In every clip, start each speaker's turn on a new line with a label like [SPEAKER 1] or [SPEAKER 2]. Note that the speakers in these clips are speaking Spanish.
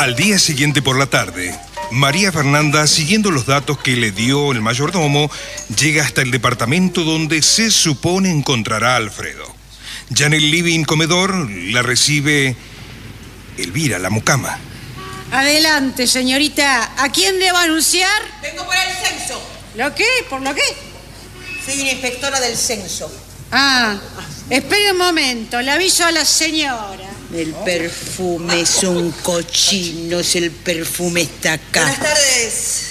[SPEAKER 1] Al día siguiente por la tarde, María Fernanda, siguiendo los datos que le dio el mayordomo, llega hasta el departamento donde se supone encontrará a Alfredo. Ya en el living comedor la recibe Elvira, la mucama.
[SPEAKER 2] Adelante, señorita. ¿A quién debo anunciar?
[SPEAKER 3] Vengo por el censo.
[SPEAKER 2] ¿Lo qué? ¿Por lo qué?
[SPEAKER 3] Soy una inspectora del censo.
[SPEAKER 2] Ah, espere un momento. Le aviso a la señora.
[SPEAKER 3] El perfume es un cochino, el perfume está acá. Buenas tardes.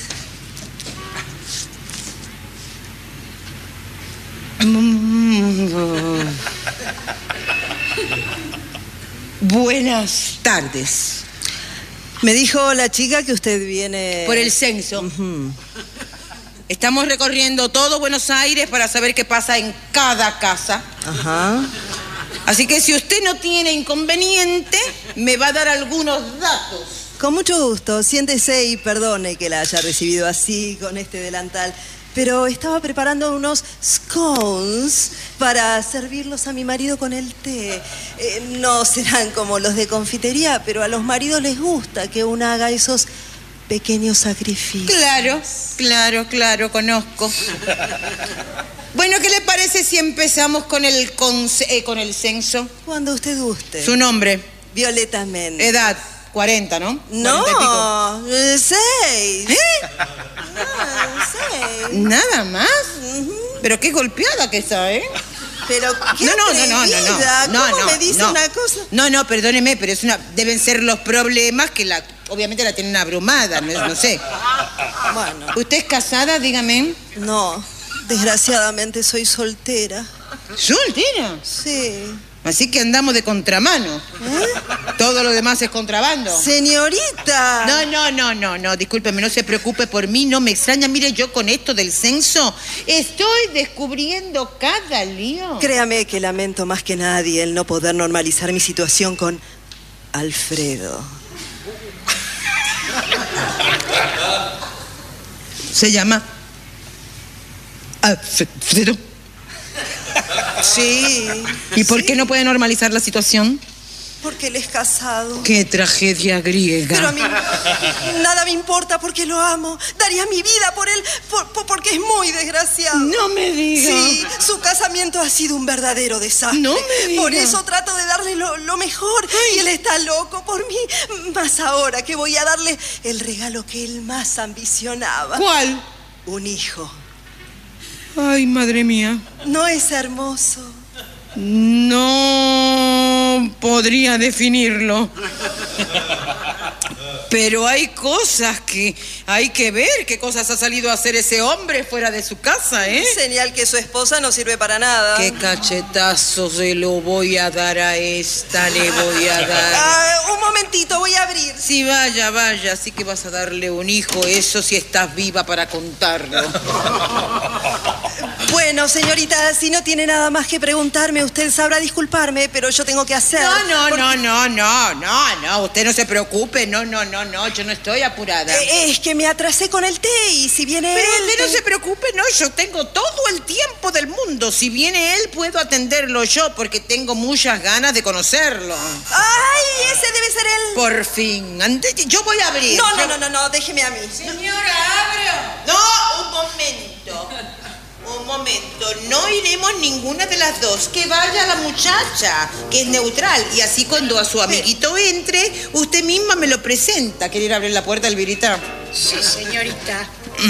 [SPEAKER 3] Buenas tardes.
[SPEAKER 4] Me dijo la chica que usted viene...
[SPEAKER 3] Por el censo. Estamos recorriendo todo Buenos Aires para saber qué pasa en cada casa.
[SPEAKER 4] Ajá.
[SPEAKER 3] Así que si usted no tiene inconveniente, me va a dar algunos datos.
[SPEAKER 4] Con mucho gusto. Siéntese y perdone que la haya recibido así, con este delantal. Pero estaba preparando unos scones para servirlos a mi marido con el té. No serán como los de confitería, pero a los maridos les gusta que una haga esos pequeños sacrificios.
[SPEAKER 3] Claro, conozco. Bueno, ¿qué le parece si empezamos con el censo?
[SPEAKER 4] Cuando usted guste.
[SPEAKER 3] Su nombre.
[SPEAKER 4] Violeta Méndez.
[SPEAKER 3] Edad, 40, ¿no?
[SPEAKER 4] No, 6.
[SPEAKER 3] ¿Eh?
[SPEAKER 4] 6.
[SPEAKER 3] ¿Nada más? Pero qué golpeada que está, ¿eh?
[SPEAKER 4] Pero qué atrevida. ¿Cómo me dice una cosa?
[SPEAKER 3] No, perdóneme, pero deben ser los problemas que obviamente la tienen abrumada, no sé.
[SPEAKER 4] Bueno.
[SPEAKER 3] ¿Usted es casada, dígame?
[SPEAKER 4] No, desgraciadamente soy soltera.
[SPEAKER 3] ¿Soltera?
[SPEAKER 4] Sí.
[SPEAKER 3] Así que andamos de contramano. Todo lo demás es contrabando.
[SPEAKER 4] Señorita.
[SPEAKER 3] No, discúlpeme, no se preocupe por mí, no me extraña. Mire, yo con esto del censo estoy descubriendo cada lío.
[SPEAKER 4] Créame que lamento más que nadie el no poder normalizar mi situación con Alfredo.
[SPEAKER 3] ¿Se llama Alfredo?
[SPEAKER 4] Sí.
[SPEAKER 3] ¿Y por qué no puede normalizar la situación?
[SPEAKER 4] Porque él es casado.
[SPEAKER 3] ¡Qué tragedia griega!
[SPEAKER 4] Pero a mí nada me importa porque lo amo. Daría mi vida por él porque es muy desgraciado.
[SPEAKER 3] No me diga.
[SPEAKER 4] Sí, su casamiento ha sido un verdadero desastre.
[SPEAKER 3] No me diga.
[SPEAKER 4] Por eso trato de darle lo mejor. Ay. Y él está loco por mí. Más ahora que voy a darle el regalo que él más ambicionaba.
[SPEAKER 3] ¿Cuál?
[SPEAKER 4] Un hijo.
[SPEAKER 3] Ay, madre mía.
[SPEAKER 4] ¿No es hermoso?
[SPEAKER 3] No podría definirlo. Pero hay cosas que hay que ver. ¿Qué cosas ha salido a hacer ese hombre fuera de su casa, eh?
[SPEAKER 4] Señal que su esposa no sirve para nada.
[SPEAKER 3] ¿Qué cachetazo se lo voy a dar a esta? Le voy a dar.
[SPEAKER 4] Un momentito, voy a abrir.
[SPEAKER 3] Sí, vaya. Así que vas a darle un hijo. Eso si estás viva para contarlo.
[SPEAKER 4] Bueno, señorita, si no tiene nada más que preguntarme, usted sabrá disculparme, pero yo tengo que hacer...
[SPEAKER 3] No. Usted no se preocupe. No, yo no estoy apurada.
[SPEAKER 4] Es que me atrasé con el té y si viene
[SPEAKER 3] pero
[SPEAKER 4] él...
[SPEAKER 3] Pero usted no se preocupe, no, yo tengo todo el tiempo del mundo. Si viene él, puedo atenderlo yo, porque tengo muchas ganas de conocerlo.
[SPEAKER 4] ¡Ay, ese debe ser él!
[SPEAKER 3] Por fin. Yo voy a abrir.
[SPEAKER 4] No, déjeme a mí.
[SPEAKER 3] Señora, abro. No, un momento, no iremos ninguna de las dos. Que vaya la muchacha, que es neutral. Y así cuando a su amiguito entre, usted misma me lo presenta. ¿Quiere ir a abrir la puerta, Elvirita?
[SPEAKER 2] Sí, señorita.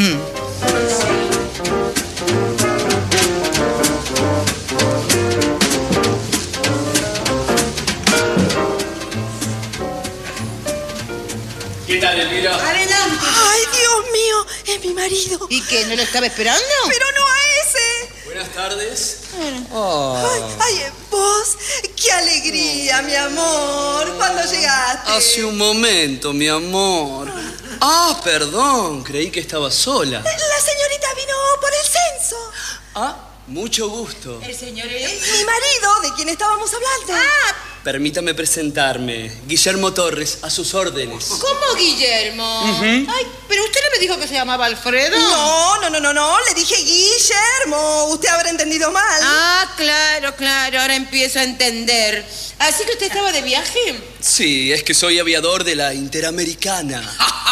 [SPEAKER 5] ¿Qué tal, Elvira?
[SPEAKER 3] Adelante.
[SPEAKER 4] ¡Ay, Dios mío! Es mi marido.
[SPEAKER 3] ¿Y qué? ¿No lo estaba esperando?
[SPEAKER 4] Pero no a ese.
[SPEAKER 5] Buenas tardes.
[SPEAKER 4] Ay, vos. ¡Qué alegría, mi amor! ¿Cuándo llegaste?
[SPEAKER 5] Hace un momento, mi amor. Ah, perdón. Creí que estaba sola.
[SPEAKER 4] La señorita vino por el censo.
[SPEAKER 5] Ah, mucho gusto.
[SPEAKER 3] ¿El señor es?
[SPEAKER 4] Mi marido, de quien estábamos hablando.
[SPEAKER 5] Permítame presentarme. Guillermo Torres, a sus órdenes.
[SPEAKER 3] ¿Cómo, Guillermo? Ay, pero usted no me dijo que se llamaba Alfredo.
[SPEAKER 4] No, le dije Guillermo. Usted habrá entendido mal.
[SPEAKER 3] Ah, claro, ahora empiezo a entender. ¿Así que usted estaba de viaje?
[SPEAKER 5] Sí, es que soy aviador de la Interamericana.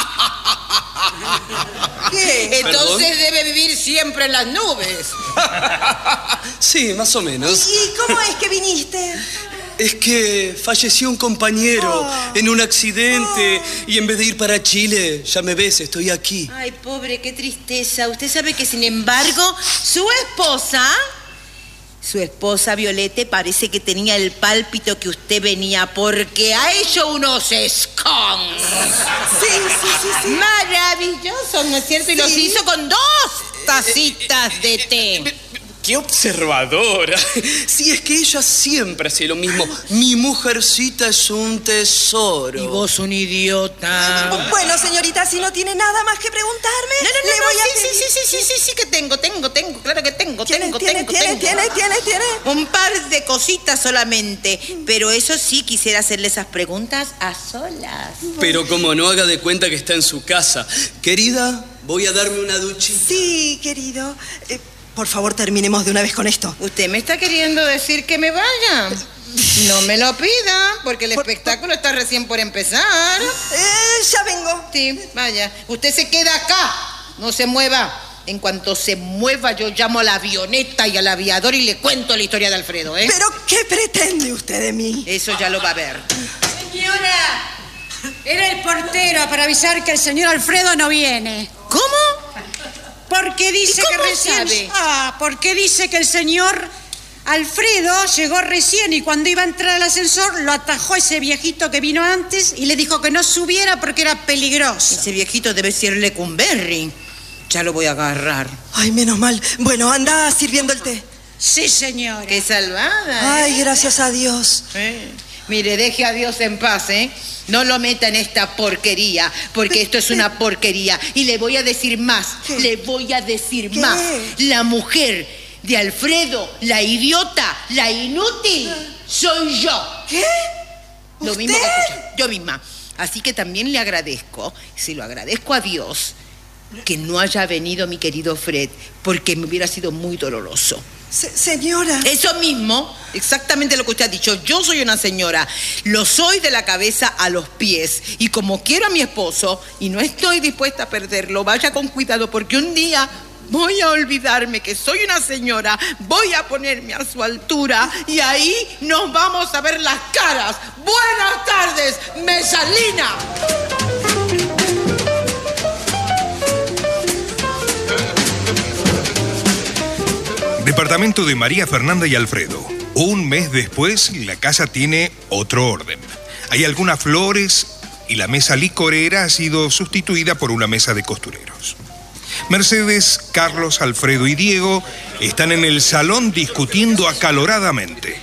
[SPEAKER 4] ¿Qué?
[SPEAKER 3] Entonces debe vivir siempre en las nubes.
[SPEAKER 5] Sí, más o menos.
[SPEAKER 4] ¿Y cómo es que viniste?
[SPEAKER 5] Es que falleció un compañero en un accidente y en vez de ir para Chile, ya me ves, estoy aquí.
[SPEAKER 3] Ay, pobre, qué tristeza. Usted sabe que, sin embargo, su esposa Violete parece que tenía el pálpito que usted venía porque ha hecho unos scones.
[SPEAKER 4] Sí.
[SPEAKER 3] Maravilloso, ¿no es cierto? Y los hizo con 2 tacitas de té.
[SPEAKER 5] ¡Qué observadora! Sí, es que ella siempre hace lo mismo. Mi mujercita es un tesoro.
[SPEAKER 3] Y vos un idiota.
[SPEAKER 4] Bueno, señorita, si no tiene nada más que preguntarme, le voy a pedir...
[SPEAKER 3] Sí que tengo. Claro que tengo.
[SPEAKER 4] ¿Tiene?
[SPEAKER 3] Un par de cositas solamente. Pero eso sí, quisiera hacerle esas preguntas a solas.
[SPEAKER 5] Pero como no, haga de cuenta que está en su casa. Querida, voy a darme una duchita.
[SPEAKER 4] Sí, querido. Por favor, terminemos de una vez con esto.
[SPEAKER 3] ¿Usted me está queriendo decir que me vaya? No me lo pida, porque el espectáculo está recién por empezar.
[SPEAKER 4] Ya vengo.
[SPEAKER 3] Sí, vaya. Usted se queda acá. No se mueva. En cuanto se mueva, yo llamo a la avioneta y al aviador y le cuento la historia de Alfredo, ¿eh?
[SPEAKER 4] ¿Pero qué pretende usted de mí?
[SPEAKER 3] Eso ya lo va a ver.
[SPEAKER 2] Señora, era el portero para avisar que el señor Alfredo no viene.
[SPEAKER 3] ¿Cómo?
[SPEAKER 2] Porque dice que recién...
[SPEAKER 3] sabe?
[SPEAKER 2] Porque dice que el señor Alfredo llegó recién y cuando iba a entrar al ascensor lo atajó ese viejito que vino antes y le dijo que no subiera porque era peligroso.
[SPEAKER 3] Ese viejito debe ser Lecumberri. Ya lo voy a agarrar.
[SPEAKER 4] Ay, menos mal. Bueno, anda sirviendo el té.
[SPEAKER 2] Sí, señora.
[SPEAKER 3] ¡Qué salvada!
[SPEAKER 4] Ay, gracias a Dios.
[SPEAKER 3] Mire, deje a Dios en paz, ¿eh? No lo meta en esta porquería, porque esto es una porquería. Y le voy a decir más, más. La mujer de Alfredo, la idiota, la inútil, soy yo.
[SPEAKER 4] ¿Qué?
[SPEAKER 3] Lo mismo que escucha, yo misma. Así que también le agradezco, se lo agradezco a Dios, que no haya venido mi querido Fred, porque me hubiera sido muy doloroso.
[SPEAKER 4] Señora.
[SPEAKER 3] Eso mismo, exactamente lo que usted ha dicho. Yo soy una señora, lo soy de la cabeza a los pies. Y como quiero a mi esposo y no estoy dispuesta a perderlo, vaya con cuidado porque un día voy a olvidarme que soy una señora, voy a ponerme a su altura y ahí nos vamos a ver las caras. Buenas tardes, Mesalina.
[SPEAKER 1] Departamento de María Fernanda y Alfredo. Un mes después, la casa tiene otro orden. Hay algunas flores y la mesa licorera ha sido sustituida por una mesa de costureros. Mercedes, Carlos, Alfredo y Diego están en el salón discutiendo acaloradamente.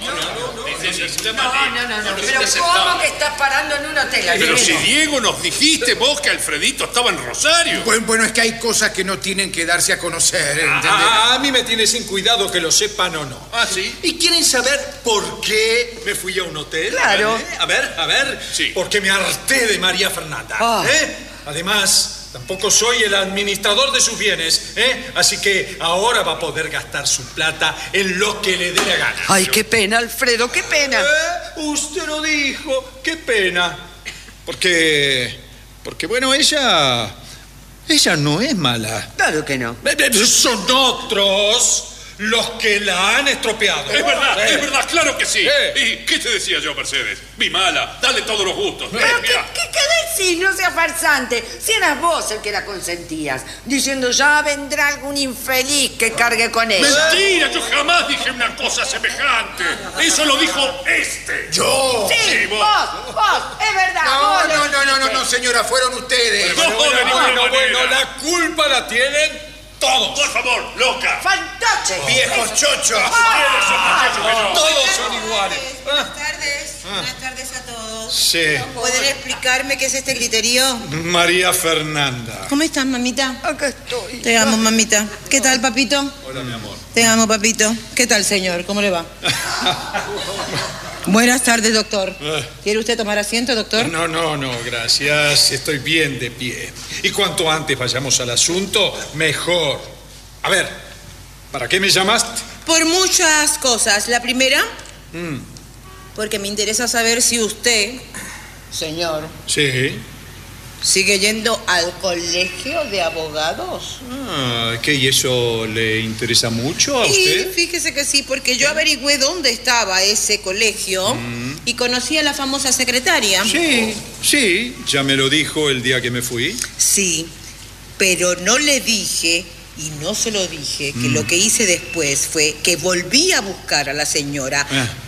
[SPEAKER 6] No, pero ¿cómo que estás parando en un hotel?
[SPEAKER 7] Pero si Diego nos dijiste vos que Alfredito estaba en Rosario.
[SPEAKER 6] Bueno, es que hay cosas que no tienen que darse a conocer, ¿entendés?
[SPEAKER 8] A mí me tiene sin cuidado que lo sepan o no.
[SPEAKER 7] ¿Ah, sí?
[SPEAKER 8] ¿Y quieren saber por qué me fui a un hotel?
[SPEAKER 3] Claro.
[SPEAKER 8] A ver.
[SPEAKER 7] Sí.
[SPEAKER 8] Porque me harté de María Fernanda. Además, tampoco soy el administrador de sus bienes, Así que ahora va a poder gastar su plata en lo que le dé la gana.
[SPEAKER 9] Ay, qué pena, Alfredo, qué pena.
[SPEAKER 8] Usted lo dijo, qué pena. Porque bueno, ella no es mala.
[SPEAKER 9] Claro que no.
[SPEAKER 8] Son otros los que la han estropeado.
[SPEAKER 7] Es verdad, claro que sí. ¿Y qué te decía yo, Mercedes? Mi mala, dale todos los gustos.
[SPEAKER 9] ¿Pero
[SPEAKER 7] Mira.
[SPEAKER 9] qué decís? No seas farsante. Si eras vos el que la consentías, diciendo ya vendrá algún infeliz que cargue con ella.
[SPEAKER 7] Mentira, yo jamás dije una cosa semejante. Eso lo dijo este.
[SPEAKER 8] ¿Yo?
[SPEAKER 9] Sí, vos, es verdad.
[SPEAKER 6] No, señora, fueron ustedes.
[SPEAKER 7] No, de ninguna manera.
[SPEAKER 8] Bueno, la culpa la tienen todos.
[SPEAKER 7] Por favor, loca.
[SPEAKER 9] ¡Fantoche!
[SPEAKER 6] Viejos chochos.
[SPEAKER 7] ¿Quiénes son muchachos que yo?
[SPEAKER 8] Todos son iguales.
[SPEAKER 3] Buenas tardes a todos.
[SPEAKER 8] Sí.
[SPEAKER 3] ¿Pueden explicarme qué es este griterío?
[SPEAKER 8] María Fernanda.
[SPEAKER 3] ¿Cómo estás, mamita?
[SPEAKER 9] Acá estoy.
[SPEAKER 3] Te amo, mamita. ¿Qué tal, papito?
[SPEAKER 8] Hola, mi amor.
[SPEAKER 3] Te amo, papito. ¿Qué tal, señor? ¿Cómo le va? Buenas tardes, doctor. ¿Quiere usted tomar asiento, doctor?
[SPEAKER 8] No, gracias. Estoy bien de pie. Y cuanto antes vayamos al asunto, mejor. A ver, ¿para qué me llamaste?
[SPEAKER 3] Por muchas cosas. La primera, porque me interesa saber si usted, señor,
[SPEAKER 8] Sí.
[SPEAKER 3] sigue yendo al colegio de abogados.
[SPEAKER 8] ¿Qué? ¿Y eso le interesa mucho a
[SPEAKER 3] Y
[SPEAKER 8] usted?
[SPEAKER 3] fíjese que sí, porque yo averigüé dónde estaba ese colegio y conocí a la famosa secretaria.
[SPEAKER 8] Sí, ya me lo dijo el día que me fui.
[SPEAKER 3] Sí, pero no le dije, y no se lo dije, que lo que hice después fue que volví a buscar a la señora.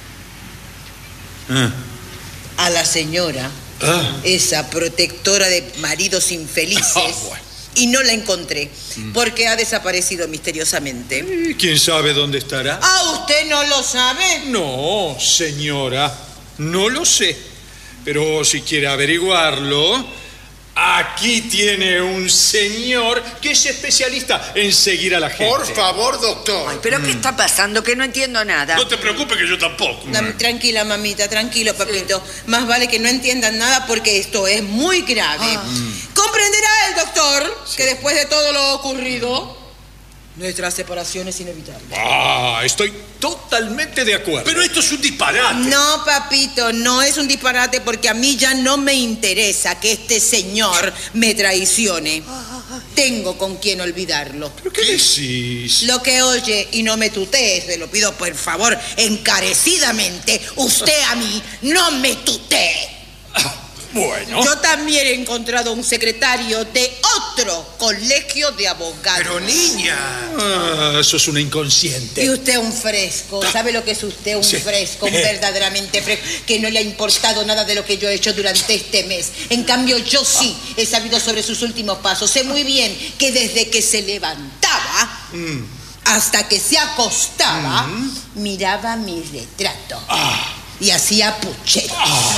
[SPEAKER 3] A la señora, esa protectora de maridos infelices.
[SPEAKER 8] Bueno.
[SPEAKER 3] Y no la encontré, porque ha desaparecido misteriosamente.
[SPEAKER 8] ¿Quién sabe dónde estará?
[SPEAKER 3] ¿Ah, usted no lo sabe?
[SPEAKER 8] No, señora, no lo sé. Pero si quiere averiguarlo, aquí tiene un señor que es especialista en seguir a la gente.
[SPEAKER 6] Por favor, doctor.
[SPEAKER 9] Ay, ¿pero qué está pasando? Que no entiendo nada.
[SPEAKER 7] No te preocupes que yo tampoco.
[SPEAKER 3] Tranquila, mamita, tranquilo, papito. Más vale que no entiendan nada porque esto es muy grave. Comprenderá el doctor que después de todo lo ocurrido, nuestra separación es inevitable.
[SPEAKER 8] Estoy totalmente de acuerdo.
[SPEAKER 7] Pero esto es un disparate.
[SPEAKER 3] No, papito, no es un disparate porque a mí ya no me interesa que este señor me traicione. Tengo con quién olvidarlo.
[SPEAKER 8] ¿Pero qué decís?
[SPEAKER 3] Lo que oye y no me tutee, se lo pido por favor encarecidamente, usted a mí no me tutee.
[SPEAKER 8] Bueno.
[SPEAKER 3] Yo también he encontrado un secretario de otro colegio de abogados.
[SPEAKER 6] Pero niña.
[SPEAKER 8] Sos una inconsciente.
[SPEAKER 3] Y usted un fresco. ¿Sabe lo que es usted? Un fresco, un verdaderamente fresco, que no le ha importado nada de lo que yo he hecho durante este mes. En cambio, yo sí he sabido sobre sus últimos pasos. Sé muy bien que desde que se levantaba hasta que se acostaba, miraba mi retrato. Y hacía puchero.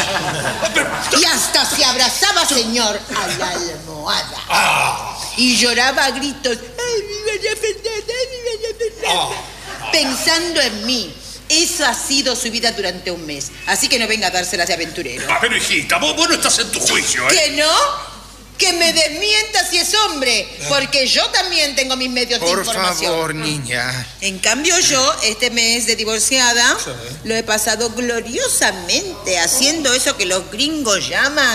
[SPEAKER 3] Y hasta se abrazaba, señor, a la almohada. Y lloraba a gritos. ¡Ay, mi María Fernanda! ¡Ay, mi María Fernanda! Pensando en mí. Eso ha sido su vida durante un mes. Así que no venga a dárselas de aventurero.
[SPEAKER 7] Pero hijita, vos no estás en tu juicio, ¿eh?
[SPEAKER 3] ¿Que no? Que me desmienta si es hombre, porque yo también tengo mis medios de información.
[SPEAKER 6] Por favor, niña.
[SPEAKER 3] En cambio yo, este mes de divorciada, lo he pasado gloriosamente haciendo eso que los gringos llaman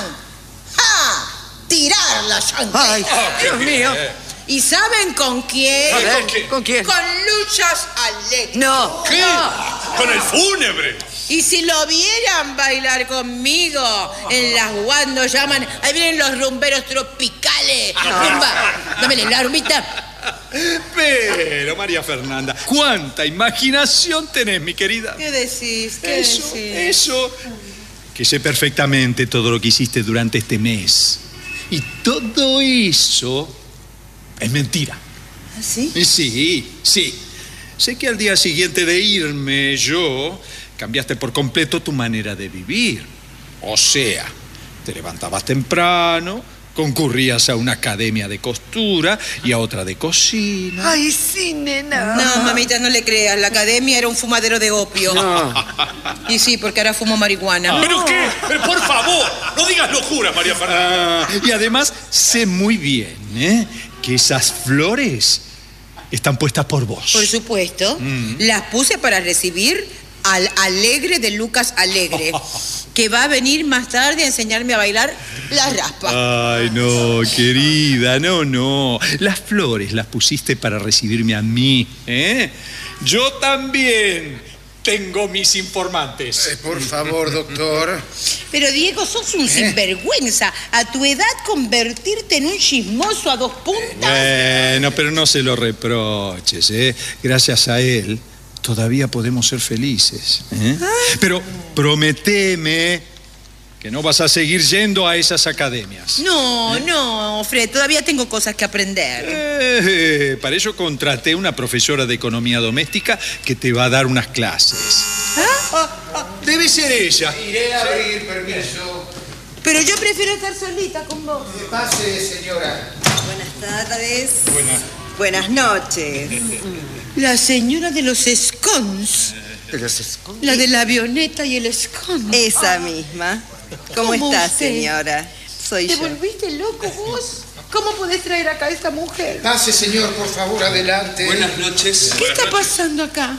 [SPEAKER 3] tirar la chancleta.
[SPEAKER 9] Ay, Dios mío.
[SPEAKER 3] ¿Y saben con quién?
[SPEAKER 9] A ver, ¿con quién?
[SPEAKER 3] Con Luchas Alegres.
[SPEAKER 9] No.
[SPEAKER 7] ¿Qué? Con el fúnebre.
[SPEAKER 3] Y si lo vieran bailar conmigo en las cuando llaman, ahí vienen los rumberos tropicales. Rumba, dame la rumbita.
[SPEAKER 8] Pero, María Fernanda, ¿cuánta imaginación tenés, mi querida?
[SPEAKER 3] ¿Qué decís? ¿Qué decís?
[SPEAKER 8] Eso. Que sé perfectamente todo lo que hiciste durante este mes. Y todo eso es mentira.
[SPEAKER 3] ¿Ah, sí?
[SPEAKER 8] Sí. Sé que al día siguiente de irme yo, cambiaste por completo tu manera de vivir. O sea, te levantabas temprano, concurrías a una academia de costura y a otra de cocina.
[SPEAKER 9] Ay, sí, nena.
[SPEAKER 3] No, mamita, no le creas. La academia era un fumadero de opio. Y sí, porque ahora fumo marihuana.
[SPEAKER 7] ¿Pero qué? Pero por favor, no digas locuras, María Fernanda.
[SPEAKER 8] Y además sé muy bien, que esas flores están puestas por vos.
[SPEAKER 3] Por supuesto. Las puse para recibir al Alegre de Lucas Alegre, que va a venir más tarde a enseñarme a bailar la raspa.
[SPEAKER 8] Ay, no, querida, no. Las flores las pusiste para recibirme a mí, Yo también tengo mis informantes.
[SPEAKER 6] Por favor, doctor.
[SPEAKER 3] Pero Diego, sos un sinvergüenza. A tu edad convertirte en un chismoso a dos puntas.
[SPEAKER 8] Bueno, pero no se lo reproches, Gracias a él todavía podemos ser felices, Pero prometeme que no vas a seguir yendo a esas academias.
[SPEAKER 3] No, Fred, todavía tengo cosas que aprender.
[SPEAKER 8] Para eso contraté una profesora de economía doméstica que te va a dar unas clases. Debe ser ella.
[SPEAKER 6] Iré a abrir, permiso.
[SPEAKER 3] Pero yo prefiero estar solita con vos.
[SPEAKER 6] Pase, señora.
[SPEAKER 4] Buenas tardes. Buenas noches.
[SPEAKER 3] La señora de los scones. La de la avioneta y el esconde.
[SPEAKER 4] Esa misma. ¿Cómo está,
[SPEAKER 3] usted?
[SPEAKER 4] señora? Soy
[SPEAKER 3] ¿Te
[SPEAKER 4] yo.
[SPEAKER 3] volviste loco vos? ¿Cómo podés traer acá a esta mujer?
[SPEAKER 6] Pase, señor, por favor, adelante.
[SPEAKER 5] Buenas noches.
[SPEAKER 3] ¿Qué está pasando acá?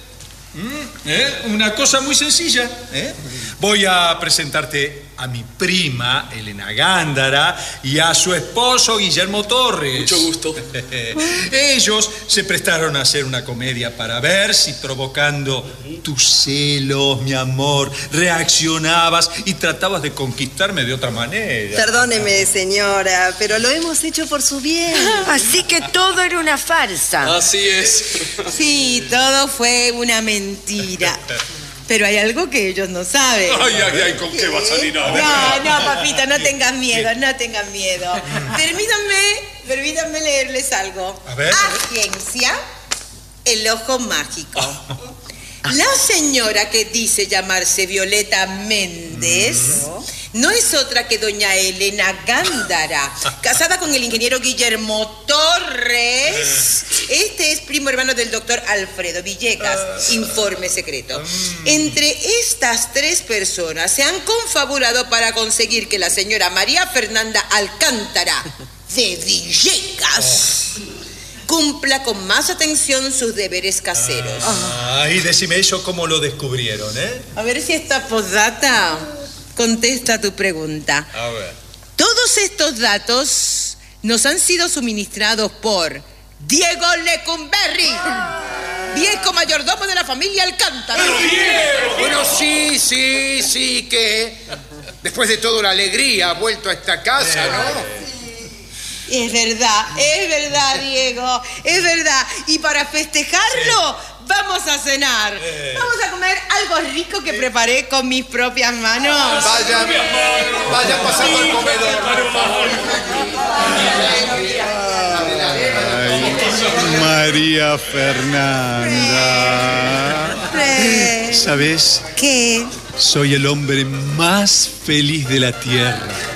[SPEAKER 8] Una cosa muy sencilla. Voy a presentarte a mi prima, Elena Gándara, y a su esposo, Guillermo Torres.
[SPEAKER 5] Mucho gusto.
[SPEAKER 8] Ellos se prestaron a hacer una comedia para ver si provocando tus celos, mi amor, reaccionabas y tratabas de conquistarme de otra manera.
[SPEAKER 4] Perdóneme, señora, pero lo hemos hecho por su bien.
[SPEAKER 9] Así que todo era una farsa.
[SPEAKER 5] Así es.
[SPEAKER 3] Sí, todo fue una mentira. Pero hay algo que ellos no saben.
[SPEAKER 7] Ay, ay, ay, ¿con qué va a salir ahora?
[SPEAKER 3] No, papito, no tengan miedo, no tengan miedo. Permítanme leerles algo.
[SPEAKER 8] A ver.
[SPEAKER 3] Agencia, el ojo mágico. La señora que dice llamarse Violeta Méndez no es otra que doña Elena Gándara, casada con el ingeniero Guillermo Torres. Este es primo hermano del doctor Alfredo Villegas. Informe secreto. Entre estas tres personas se han confabulado para conseguir que la señora María Fernanda Alcántara de Villegas cumpla con más atención sus deberes caseros.
[SPEAKER 8] Ay, decime eso, ¿cómo lo descubrieron,
[SPEAKER 3] A ver si esta posdata contesta tu pregunta.
[SPEAKER 8] A ver.
[SPEAKER 3] Todos estos datos nos han sido suministrados por Diego Lecumberri, viejo mayordomo de la familia Alcántara.
[SPEAKER 6] Bueno, sí, que después de todo la alegría ha vuelto a esta casa, ¿no?
[SPEAKER 3] Es verdad, Diego, es verdad. Y para festejarlo, vamos a cenar. Vamos a comer algo rico que preparé con mis propias manos.
[SPEAKER 6] Vaya pasando al comedor, por favor.
[SPEAKER 10] Ay, María Fernanda. ¿Sabes?
[SPEAKER 3] ¿Qué?
[SPEAKER 10] Soy el hombre más feliz de la tierra.